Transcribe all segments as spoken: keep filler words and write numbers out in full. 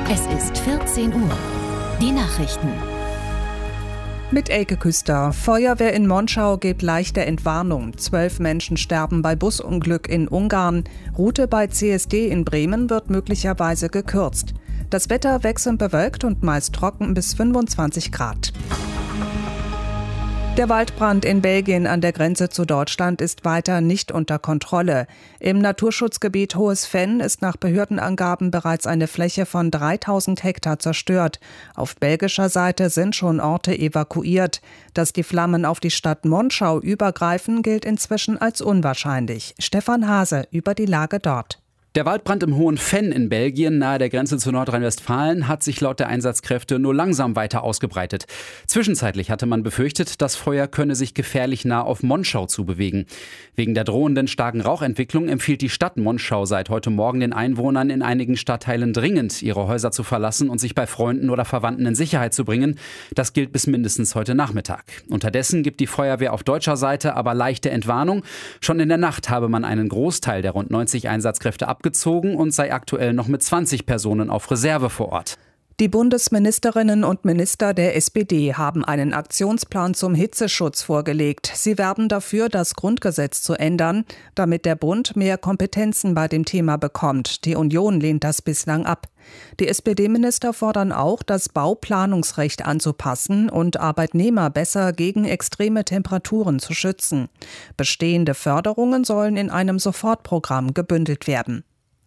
Es ist vierzehn Uhr. Die Nachrichten. Mit Elke Küster. Feuerwehr in Monschau gibt leichte Entwarnung. Zwölf Menschen sterben bei Busunglück in Ungarn. Route bei C S D in Bremen wird möglicherweise gekürzt. Das Wetter wechselnd bewölkt und meist trocken bis fünfundzwanzig Grad. Der Waldbrand in Belgien an der Grenze zu Deutschland ist weiter nicht unter Kontrolle. Im Naturschutzgebiet Hohes Venn ist nach Behördenangaben bereits eine Fläche von dreitausend Hektar zerstört. Auf belgischer Seite sind schon Orte evakuiert. Dass die Flammen auf die Stadt Monschau übergreifen, gilt inzwischen als unwahrscheinlich. Stefan Hase über die Lage dort. Der Waldbrand im Hohen Venn in Belgien, nahe der Grenze zu Nordrhein-Westfalen, hat sich laut der Einsatzkräfte nur langsam weiter ausgebreitet. Zwischenzeitlich hatte man befürchtet, das Feuer könne sich gefährlich nah auf Monschau zubewegen. Wegen der drohenden starken Rauchentwicklung empfiehlt die Stadt Monschau seit heute Morgen den Einwohnern in einigen Stadtteilen dringend, ihre Häuser zu verlassen und sich bei Freunden oder Verwandten in Sicherheit zu bringen. Das gilt bis mindestens heute Nachmittag. Unterdessen gibt die Feuerwehr auf deutscher Seite aber leichte Entwarnung. Schon in der Nacht habe man einen Großteil der rund neunzig Einsatzkräfte abgezogen. gezogen und sei aktuell noch mit zwanzig Personen auf Reserve vor Ort. Die Bundesministerinnen und Minister der S P D haben einen Aktionsplan zum Hitzeschutz vorgelegt. Sie werben dafür, das Grundgesetz zu ändern, damit der Bund mehr Kompetenzen bei dem Thema bekommt. Die Union lehnt das bislang ab. Die S P D-Minister fordern auch, das Bauplanungsrecht anzupassen und Arbeitnehmer besser gegen extreme Temperaturen zu schützen. Bestehende Förderungen sollen in einem Sofortprogramm gebündelt werden.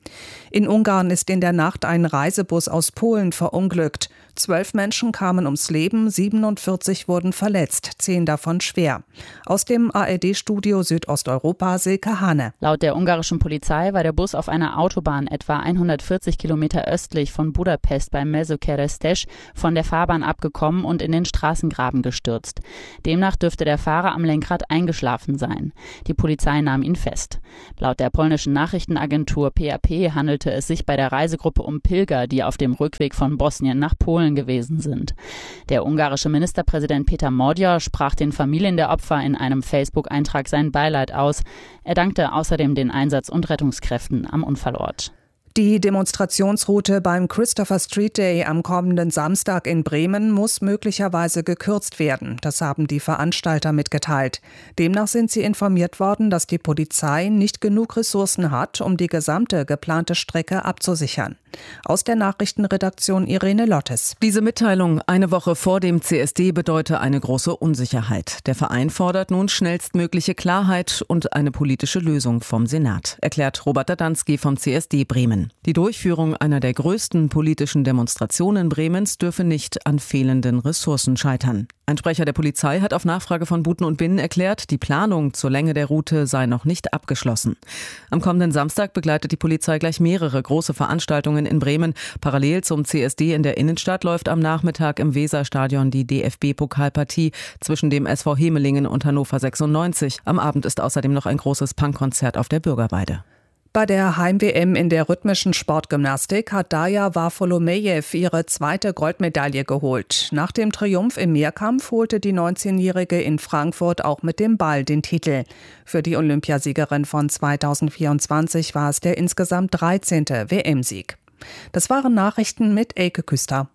In Ungarn ist in der Nacht ein Reisebus aus Polen verunglückt. Zwölf Menschen kamen ums Leben, siebenundvierzig wurden verletzt, zehn davon schwer. Aus dem A R D-Studio Südosteuropa, Silke Hane. Laut der ungarischen Polizei war der Bus auf einer Autobahn etwa hundertvierzig Kilometer östlich von Budapest bei Mezőkeresztes von der Fahrbahn abgekommen und in den Straßengraben gestürzt. Demnach dürfte der Fahrer am Lenkrad eingeschlafen sein. Die Polizei nahm ihn fest. Laut der polnischen Nachrichtenagentur P A P handelte es sich bei der Reisegruppe um Pilger, die auf dem Rückweg von Bosnien nach Polen gewesen sind. Der ungarische Ministerpräsident Peter Magyar sprach den Familien der Opfer in einem Facebook-Eintrag sein Beileid aus. Er dankte außerdem den Einsatz- und Rettungskräften am Unfallort. Die Demonstrationsroute beim Christopher Street Day am kommenden Samstag in Bremen muss möglicherweise gekürzt werden. Das haben die Veranstalter mitgeteilt. Demnach sind sie informiert worden, dass die Polizei nicht genug Ressourcen hat, um die gesamte geplante Strecke abzusichern. Aus der Nachrichtenredaktion Irene Lottes. Diese Mitteilung eine Woche vor dem C S D bedeute eine große Unsicherheit. Der Verein fordert nun schnellstmögliche Klarheit und eine politische Lösung vom Senat, erklärt Robert Dadanski vom C S D Bremen. Die Durchführung einer der größten politischen Demonstrationen Bremens dürfe nicht an fehlenden Ressourcen scheitern. Ein Sprecher der Polizei hat auf Nachfrage von Buten und Binnen erklärt, die Planung zur Länge der Route sei noch nicht abgeschlossen. Am kommenden Samstag begleitet die Polizei gleich mehrere große Veranstaltungen in Bremen. Parallel zum C S D in der Innenstadt läuft am Nachmittag im Weserstadion die D F B-Pokalpartie zwischen dem S V Hemelingen und Hannover sechsundneunzig. Am Abend ist außerdem noch ein großes Punkkonzert auf der Bürgerweide. Bei der Heim-W M in der rhythmischen Sportgymnastik hat Daria Varfolomejew ihre zweite Goldmedaille geholt. Nach dem Triumph im Mehrkampf holte die neunzehnjährige in Frankfurt auch mit dem Ball den Titel. Für die Olympiasiegerin von zweitausendvierundzwanzig war es der insgesamt dreizehnte W M-Sieg. Das waren Nachrichten mit Elke Küster.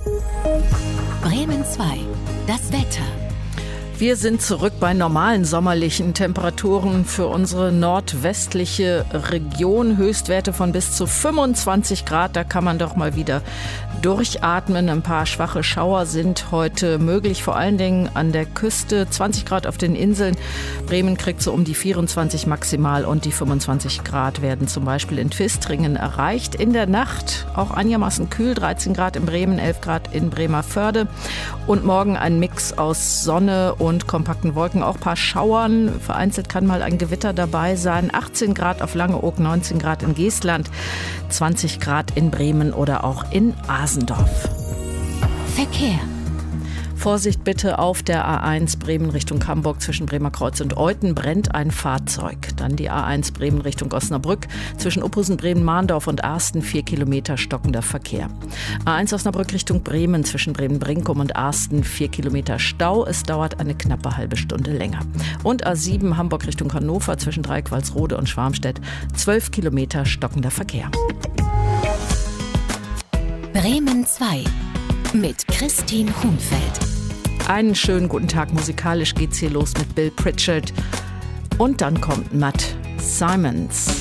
Bremen zwei. Das Wetter. Wir sind zurück bei normalen sommerlichen Temperaturen für unsere nordwestliche Region. Höchstwerte von bis zu fünfundzwanzig Grad. Da kann man doch mal wieder durchatmen. Ein paar schwache Schauer sind heute möglich, vor allen Dingen an der Küste. zwanzig Grad auf den Inseln. Bremen kriegt so um die vierundzwanzig maximal und die fünfundzwanzig Grad werden zum Beispiel in Twistringen erreicht. In der Nacht auch einigermaßen kühl. dreizehn Grad in Bremen, elf Grad in Bremervörde. Und morgen ein Mix aus Sonne und und kompakten Wolken, auch ein paar Schauern. Vereinzelt kann mal ein Gewitter dabei sein. achtzehn Grad auf Langeoog, neunzehn Grad in Geestland, zwanzig Grad in Bremen oder auch in Asendorf. Verkehr. Vorsicht bitte auf der A eins Bremen Richtung Hamburg zwischen Bremerkreuz und Euthen brennt ein Fahrzeug. Dann die A eins Bremen Richtung Osnabrück zwischen Uphusen, Bremen, Mahndorf und Arsten vier Kilometer stockender Verkehr. A eins Osnabrück Richtung Bremen zwischen Bremen-Brinkum und Arsten vier Kilometer Stau. Es dauert eine knappe halbe Stunde länger. Und A sieben Hamburg Richtung Hannover zwischen Dreieck-Walsrode und Schwarmstedt zwölf Kilometer stockender Verkehr. Bremen zwei mit Christine Hunfeld. Einen schönen guten Tag. Musikalisch geht's hier los mit Bill Pritchard. Und dann kommt Matt Simons.